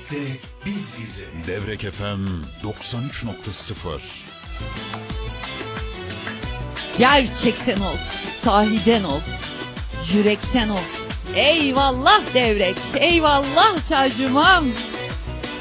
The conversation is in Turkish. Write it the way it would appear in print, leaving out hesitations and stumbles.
de biz bize. Devrek FM 93.0. Gerçekten olsun, sahiden olsun, yürekten olsun. Eyvallah Devrek, eyvallah Çaycumam.